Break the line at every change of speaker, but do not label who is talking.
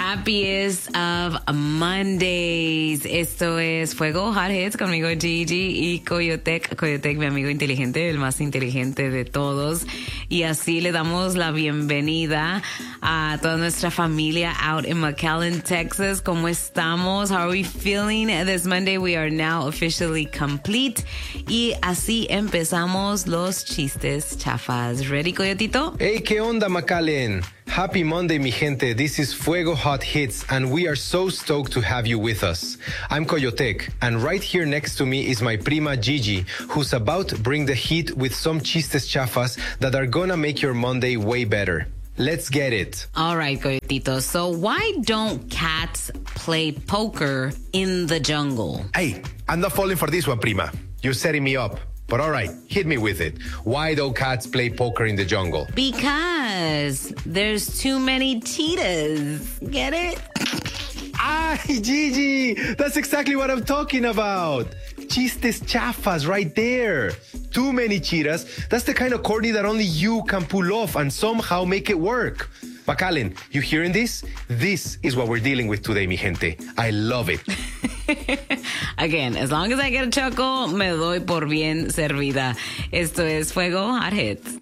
happiest of Mondays. Esto es Fuego Hot Hits conmigo Gigi y Coyotec. Coyotec, mi amigo inteligente, el más inteligente de todos. Y así le damos la bienvenida a toda nuestra familia out in McAllen, Texas. ¿Cómo estamos? How are we feeling this Monday? We are now officially complete. Y así empezamos los chistes chafas. ¿Ready, Coyotito?
Hey, ¿qué onda, McAllen? Happy Monday, mi gente. This is Fuego Hot Hits, and we are so stoked to have you with us. I'm Coyotec, and right here next to me is my prima Gigi, who's about to bring the heat with some chistes chafas that are gonna make your Monday way better. Let's get it.
All right, Coyotito. So why don't cats play poker in the jungle?
Hey, I'm not falling for this one, prima. You're setting me up. But all right, hit me with it. Why don't cats play poker in the jungle?
Because there's too many cheetahs. Get it?
Ah, Gigi, that's exactly what I'm talking about. Chistes chafas right there. Too many cheetahs. That's the kind of corny that only you can pull off and somehow make it work. McAllen, you hearing this? This is what we're dealing with today, mi gente. I love it.
Again, as long as I get a chuckle, me doy por bien servida. Esto es Fuego Hot Hits.